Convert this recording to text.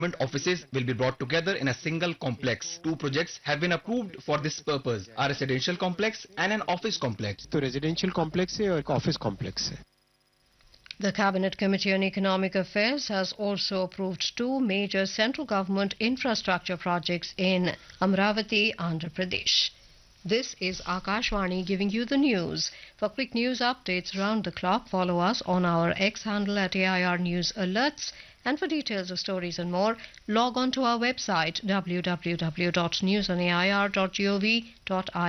offices will be brought together in a single complex. Two projects have been approved for this purpose, a residential complex and an office complex. तो residential complex है और एक office complex है. The Cabinet Committee on Economic Affairs has also approved two major central government infrastructure projects in Amravati, Andhra Pradesh. This is Akashvani giving you the news. For quick news updates round the clock, follow us on our X handle at AIR News Alerts. And for details of stories and more, log on to our website www.newsonair.gov.in.